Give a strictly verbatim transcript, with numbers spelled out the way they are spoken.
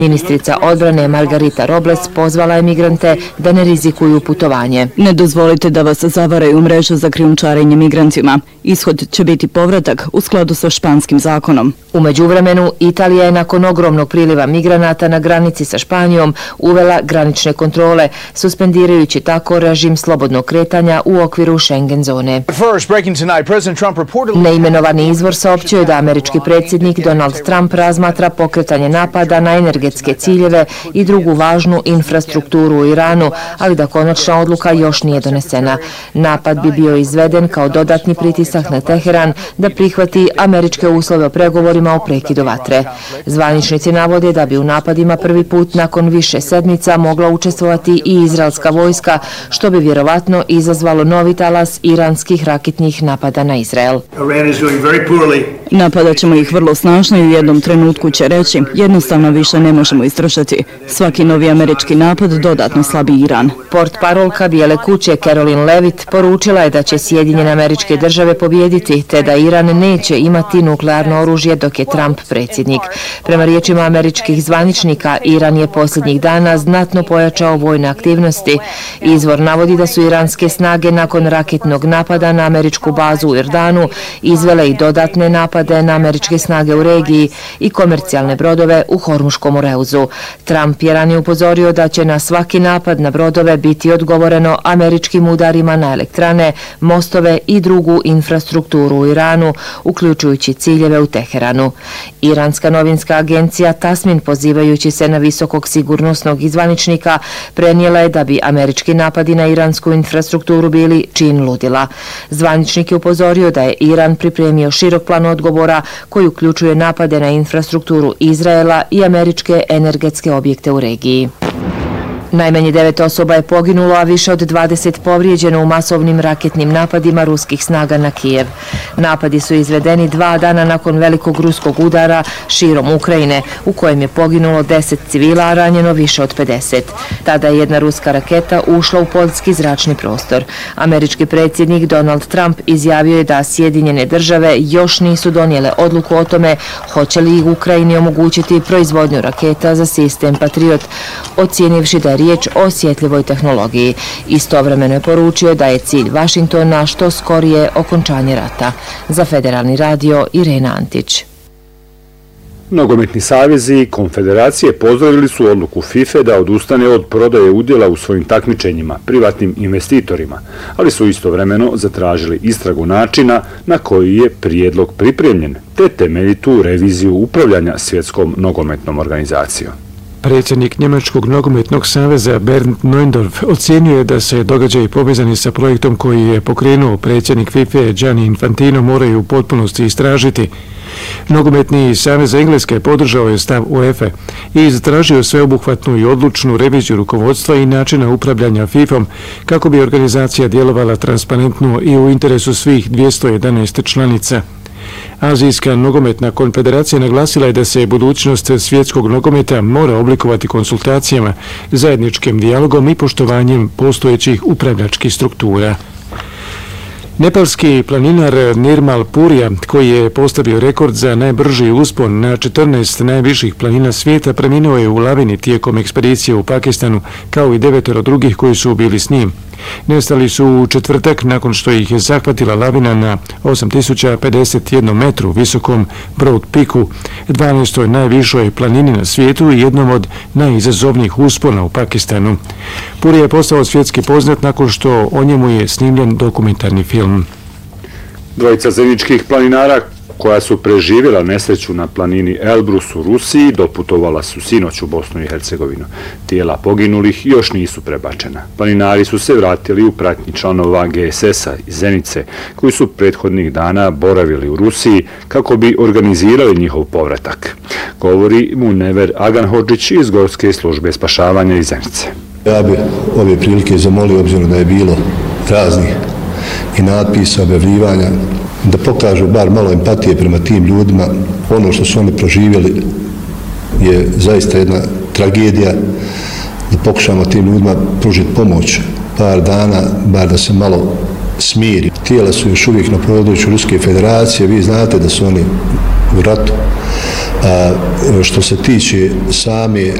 Ministrica odbrane Margarita Robles pozvala je migrante da ne rizikuju putovanje. Ne dozvolite da vas zavaraju mreže za krijumčarenje migrantima. Ishod će biti povratak u skladu sa španskim zakonom. U međuvremenu, Italija je nakon ogromnog priliva migranata na granici sa Španijom uvela granične kontrole, suspendirajući tako režim slobodnog kretanja u okviru Schengen zone. Neimenovani izvor saopćio je da američki predsjednik Donald Trump razmatra pokretanje napada na energetske ciljeve i drugu važnu infrastrukturu u Iranu, ali da konačna odluka još nije donesena. Napad bi bio izveden kao dodatni pritisak na Teheran da prihvati američke uslove o pregovorima o prekidu vatre. Zvaničnici navode da bi u napadima prvi put nakon više sedmica mogla učestvovati i izraelska vojska, što bi vjerovatno izazvalo novi talas iranskih raketnih napada na Izrael. Napadat ćemo ih vrlo snažno i u jednom trenutku će reći, jednostavno više ne možemo izdržati. Svaki novi američki napad dodatno slabi Iran. Portparolka Bijele kuće Caroline Levitt poručila je da će Sjedinjene Američke Države pobijediti, te da Iran neće imati nuklearno oružje dok je Trump predsjednik. Prema riječima američkih zvaničnika, Iran je posljednjih dana znatno pojačao vojne aktivnosti. Izvor navodi da su iranske snage nakon raketnog napada na američku bazu u Jordanu izvele i dodatne napade na američke snage u regiji i komercijalne brodove u Hormuškom Moreuzu. Trump je ranije upozorio da će na svaki napad na brodove biti odgovoreno američkim udarima na elektrane, mostove i drugu infrastrukturu u Iranu, uključujući ciljeve u Teheranu. Iranska novinska agencija Tasmin, pozivajući se na visokog sigurnosnog izvaničnika, prenijela je da bi američki napadi na iransku infrastrukturu bili čin ludila. Zvaničnik je upozorio da je Iran pripremio širok plan odgovora koji uključuje napade na infrastrukturu Izraela i američke energetske objekte u regiji. Najmanje devet osoba je poginulo, a više od dvadeset povrijeđeno u masovnim raketnim napadima ruskih snaga na Kijev. Napadi su izvedeni dva dana nakon velikog ruskog udara širom Ukrajine, u kojem je poginulo deset civila, a ranjeno više od pedeset. Tada je jedna ruska raketa ušla u poljski zračni prostor. Američki predsjednik Donald Trump izjavio je da Sjedinjene Države još nisu donijele odluku o tome hoće li Ukrajini omogućiti proizvodnju raketa za sistem Patriot, ocijenivši da je riječ o osjetljivoj tehnologiji. Istovremeno je poručio da je cilj Vašingtona što skorije okončanje rata. Za Federalni radio, Irena Antić. Nogometni savezi i konfederacije pozdravili su odluku FIFA da odustane od prodaje udjela u svojim takmičenjima privatnim investitorima, ali su istovremeno zatražili istragu načina na koji je prijedlog pripremljen, te temeljitu reviziju upravljanja svjetskom nogometnom organizacijom. Predsjednik Njemačkog nogometnog saveza Bernd Neuendorf ocjenio je da se događaji povezani sa projektom koji je pokrenuo predsjednik FIFA Gianni Infantino moraju u potpunosti istražiti. Nogometni savez Engleske podržao je stav UEFA i zatražio sveobuhvatnu i odlučnu reviziju rukovodstva i načina upravljanja FIFom kako bi organizacija djelovala transparentno i u interesu svih dvjesto jedanaest članica. Azijska nogometna konfederacija naglasila je da se budućnost svjetskog nogometa mora oblikovati konsultacijama, zajedničkim dijalogom i poštovanjem postojećih upravljačkih struktura. Nepalski planinar Nirmal Purja, koji je postavio rekord za najbrži uspon na četrnaest najviših planina svijeta, preminuo je u lavini tijekom ekspedicije u Pakistanu, kao i devetero drugih koji su bili s njim. Nestali su u četvrtak nakon što ih je zahvatila lavina na osam tisuća pedeset jedan metru visokom Broad Peaku, dvanaestoj najvišoj planini na svijetu i jednom od najizazovnijih uspona u Pakistanu. Purja je postao svjetski poznat nakon što o njemu je snimljen dokumentarni film. Dvojica zemljičkih planinara koja su preživjela nesreću na planini Elbrus u Rusiji doputovala su sinoć u Bosnu i Hercegovinu. Tijela poginulih još nisu prebačena. Planinari su se vratili u pratnji članova G S S-a iz Zenice, koji su prethodnih dana boravili u Rusiji kako bi organizirali njihov povratak. Govori Munever Aganhodžić iz Gorske službe spašavanja iz Zenice. Ja bih ove prilike zamolio, obzirom da je bilo raznih i natpisa, objavljivanja, da pokažu bar malo empatije prema tim ljudima. Ono što su oni proživjeli je zaista jedna tragedija, da pokušamo tim ljudima pružiti pomoć par dana, bar da se malo smiri. Tijela su još uvijek na području Ruske federacije, vi znate da su oni u ratu. A, što se tiče same